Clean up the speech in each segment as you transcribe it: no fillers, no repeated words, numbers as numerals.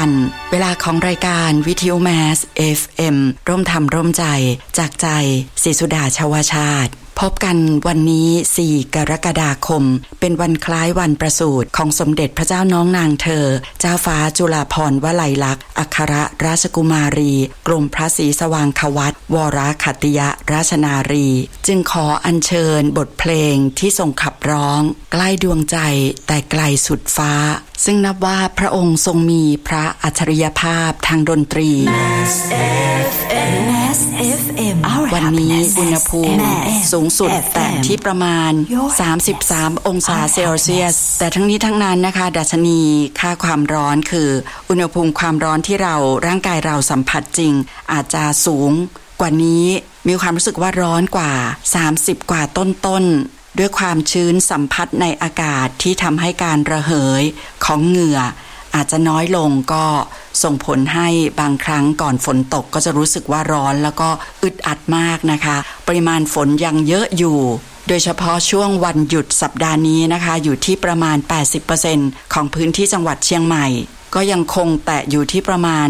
กันเวลาของรายการวิทยุแมส FM ร่วมทำร่วมใจจากใจศรีสุดาชวชาติพบกันวันนี้4กรกฎาคมเป็นวันคล้ายวันประสูติของสมเด็จพระเจ้าน้องนางเธอเจ้าฟ้าจุฬาภรณ์วลัยลักษณ์อัครราชกุมารีกรมพระศรีสว่างควัตรวรขัตติยราชนารีจึงขออัญเชิญบทเพลงที่ทรงขับร้องใกล้ดวงใจแต่ไกลสุดฟ้าซึ่งนับว่าพระองค์ทรงมีพระอัจฉริยภาพทางดนตรีวันนี้อุณหภูมิสูงสุดแต่ที่ประมาณ33องศาเซลเซียสแต่ทั้งนี้ทั้งนั้นนะคะดัชนีค่าความร้อนคืออุณหภูมิความร้อนที่ร่างกายเราสัมผัสจริงอาจจะสูงกว่านี้มีความรู้สึกว่าร้อนกว่า30กว่าต้นๆด้วยความชื้นสัมผัสในอากาศที่ทำให้การระเหยของเหงื่ออาจจะน้อยลงก็ส่งผลให้บางครั้งก่อนฝนตกก็จะรู้สึกว่าร้อนแล้วก็อึดอัดมากนะคะปริมาณฝนยังเยอะอยู่โดยเฉพาะช่วงวันหยุดสัปดาห์นี้นะคะอยู่ที่ประมาณ 80% ของพื้นที่จังหวัดเชียงใหม่ก็ยังคงแตะอยู่ที่ประมาณ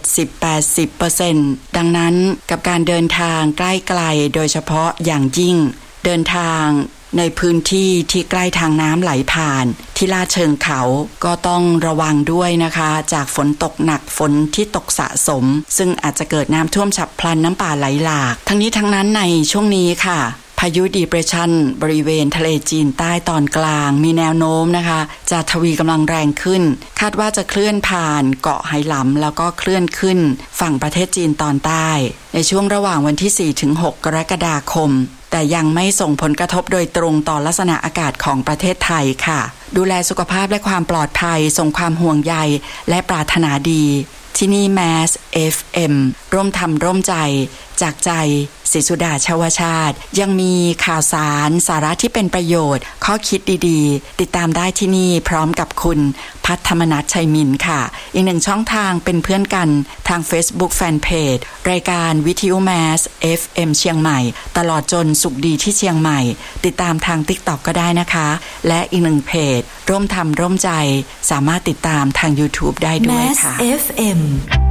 70-80% ดังนั้นกับการเดินทางใกล้ๆโดยเฉพาะอย่างยิ่งเดินทางในพื้นที่ที่ใกล้ทางน้ำไหลผ่านที่ลาดเชิงเขาก็ต้องระวังด้วยนะคะจากฝนตกหนักฝนที่ตกสะสมซึ่งอาจจะเกิดน้ำท่วมฉับพลันน้ำป่าไหลหลากทั้งนี้ทั้งนั้นในช่วงนี้ค่ะพายุดีเพรสชันบริเวณทะเลจีนใต้ตอนกลางมีแนวโน้มนะคะจะทวีกำลังแรงขึ้นคาดว่าจะเคลื่อนผ่านเกาะไหหลำแล้วก็เคลื่อนขึ้นฝั่งประเทศจีนตอนใต้ในช่วงระหว่างวันที่ 4-6 กรกฎาคมแต่ยังไม่ส่งผลกระทบโดยตรงต่อลักษณะอากาศของประเทศไทยค่ะดูแลสุขภาพและความปลอดภัยส่งความห่วงใยและปรารถนาดีที่นี่แมส FM ร่วมทำร่วมใจจากใจศรีสุดาชวชาติยังมีข่าวสารสาระที่เป็นประโยชน์ข้อคิดดีๆติดตามได้ที่นี่พร้อมกับคุณพัฒธรรมนัสชัยมินค่ะอีกหนึ่งช่องทางเป็นเพื่อนกันทาง Facebook Fanpage รายการวิทยุแมส FM เชียงใหม่ตลอดจนสุขดีที่เชียงใหม่ติดตามทาง TikTok ก็ได้นะคะและอีกหนึ่งเพจร่วมทำร่วมใจสามารถติดตามทาง YouTube ได้ด้วยค่ะ FM